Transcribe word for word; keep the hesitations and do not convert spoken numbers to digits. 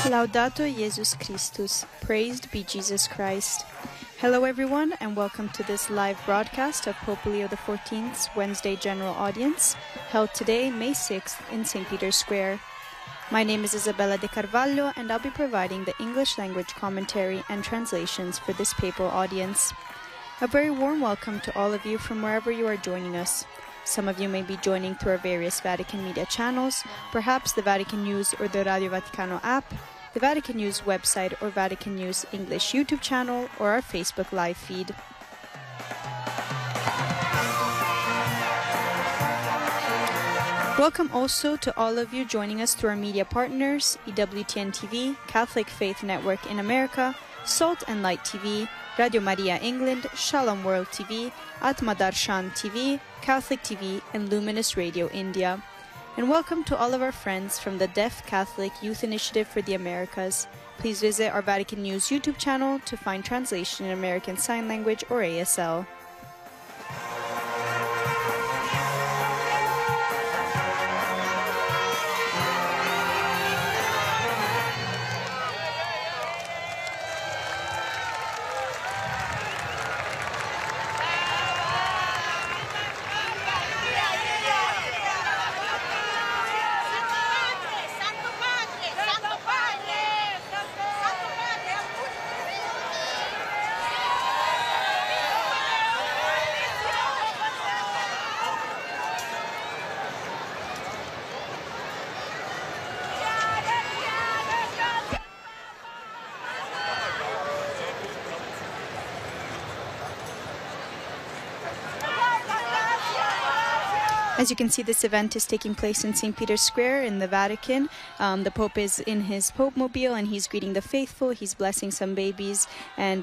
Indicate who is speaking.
Speaker 1: Laudato Jesus Christus. Praised be Jesus Christ. Hello everyone and welcome to this live broadcast of Pope Leo the fourteenth's Wednesday General Audience, held today, May sixth, in Saint Peter's Square. My name is Isabella de Carvalho and I'll be providing the English language commentary and translations for this papal audience. A very warm welcome to all of you from wherever you are joining us. Some of you may be joining through our various Vatican media channels, perhaps the Vatican News or the Radio Vaticano app, the Vatican News website or Vatican News English YouTube channel, or our Facebook live feed. Welcome also to all of you joining us through our media partners, E W T N T V, Catholic Faith Network in America, Salt and Light T V, Radio Maria England, Shalom World T V, Atma Darshan T V, Catholic T V, and Luminous Radio India. And welcome to all of our friends from the Deaf Catholic Youth Initiative for the Americas. Please visit our Vatican News YouTube channel to find translation in American Sign Language or A S L. As you can see, this event is taking place in Saint Peter's Square in the Vatican. Um, the Pope is in his Pope Mobile and he's greeting the faithful, he's blessing some babies, and